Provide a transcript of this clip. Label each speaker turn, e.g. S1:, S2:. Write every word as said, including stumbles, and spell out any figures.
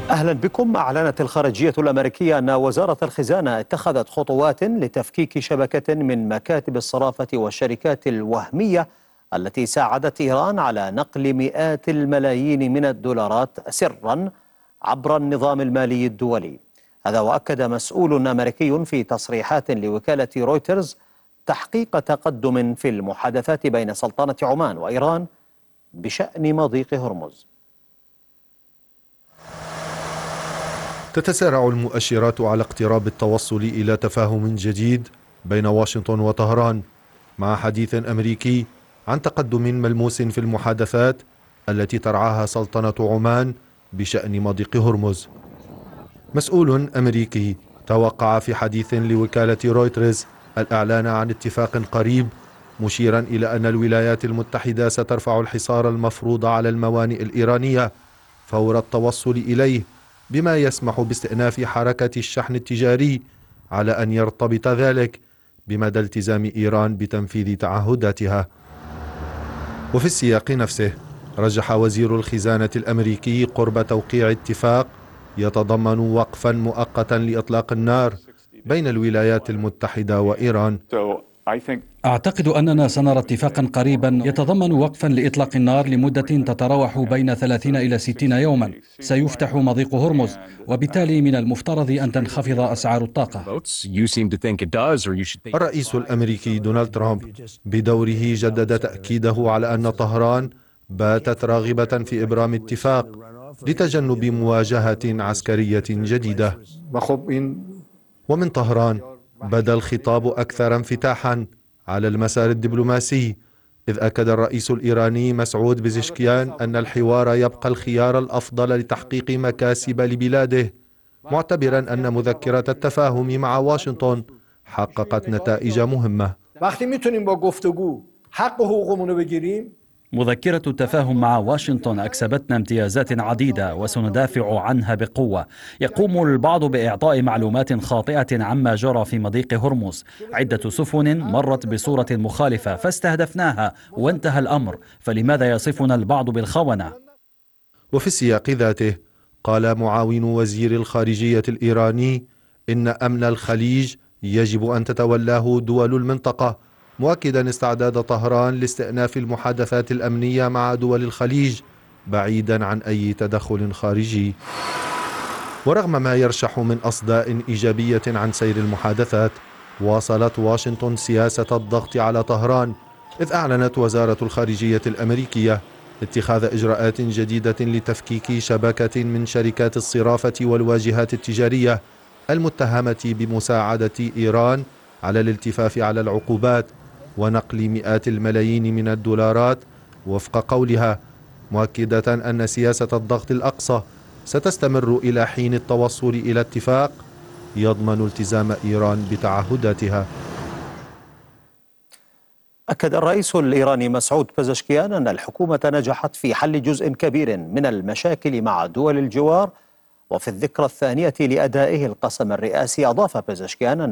S1: أهلا بكم. أعلنت الخارجية الأمريكية أن وزارة الخزانة اتخذت خطوات لتفكيك شبكة من مكاتب الصرافة والشركات الوهمية التي ساعدت إيران على نقل مئات الملايين من الدولارات سرا عبر النظام المالي الدولي. هذا وأكد مسؤول أمريكي في تصريحات لوكالة رويترز تحقيق تقدم في المحادثات بين سلطنة عمان وإيران بشأن مضيق هرمز.
S2: تتسارع المؤشرات على اقتراب التوصل إلى تفاهم جديد بين واشنطن وطهران، مع حديث أمريكي عن تقدم ملموس في المحادثات التي ترعاها سلطنة عمان بشأن مضيق هرمز. مسؤول أمريكي توقع في حديث لوكالة رويترز الإعلان عن اتفاق قريب، مشيرا إلى أن الولايات المتحدة سترفع الحصار المفروض على الموانئ الإيرانية فور التوصل إليه، بما يسمح باستئناف حركة الشحن التجاري على أن يرتبط ذلك بمدى التزام إيران بتنفيذ تعهداتها. وفي السياق نفسه رجح وزير الخزانة الأمريكي قرب توقيع اتفاق يتضمن وقفا مؤقتا لإطلاق النار بين الولايات المتحدة وإيران.
S3: أعتقد أننا سنرى اتفاقا قريبا يتضمن وقفا لإطلاق النار لمدة تتراوح بين ثلاثين إلى ستين يوما. سيفتح مضيق هرمز، وبالتالي من المفترض أن تنخفض أسعار الطاقة.
S2: الرئيس الأمريكي دونالد ترامب بدوره جدد تأكيده على أن طهران باتت راغبة في إبرام اتفاق لتجنب مواجهة عسكرية جديدة. ومن طهران بدا الخطاب أكثر انفتاحا على المسار الدبلوماسي، إذ أكد الرئيس الإيراني مسعود بزشكيان أن الحوار يبقى الخيار الأفضل لتحقيق مكاسب لبلاده، معتبرا أن مذكرة التفاهم مع واشنطن حققت نتائج مهمة.
S3: مذكرة التفاهم مع واشنطن أكسبتنا امتيازات عديدة وسندافع عنها بقوة. يقوم البعض بإعطاء معلومات خاطئة عما جرى في مضيق هرمز. عدة سفن مرت بصورة مخالفة فاستهدفناها وانتهى الأمر، فلماذا يصفنا البعض بالخونة؟
S2: وفي السياق ذاته قال معاون وزير الخارجية الإيراني إن أمن الخليج يجب أن تتولاه دول المنطقة، مؤكدا استعداد طهران لاستئناف المحادثات الأمنية مع دول الخليج بعيدا عن أي تدخل خارجي. ورغم ما يرشح من أصداء إيجابية عن سير المحادثات، واصلت واشنطن سياسة الضغط على طهران، إذ أعلنت وزارة الخارجية الأمريكية اتخاذ إجراءات جديدة لتفكيك شبكة من شركات الصرافة والواجهات التجارية المتهمة بمساعدة إيران على الالتفاف على العقوبات ونقل مئات الملايين من الدولارات، وفق قولها، مؤكدة أن سياسة الضغط الأقصى ستستمر إلى حين التوصل إلى اتفاق يضمن التزام إيران بتعهداتها.
S1: أكد الرئيس الإيراني مسعود بزشكيان أن الحكومة نجحت في حل جزء كبير من المشاكل مع دول الجوار، وفي الذكرى الثانية لأدائه القسم الرئاسي أضاف بزشكيان